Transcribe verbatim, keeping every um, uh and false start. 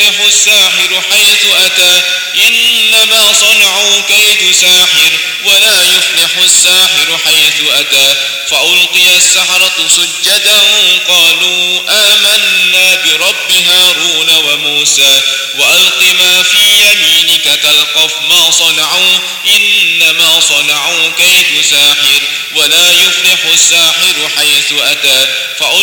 يفلح الساحر حيث أتى إنما صنعوا كيد ساحر ولا يفلح الساحر حيث أتى فألقي السحرة سجدا قالوا آمنا برب هارون وموسى وألق ما في يمينك تلقف ما صنعوا إنما صنعوا كيد ساحر ولا يفلح الساحر حيث أتى فألقي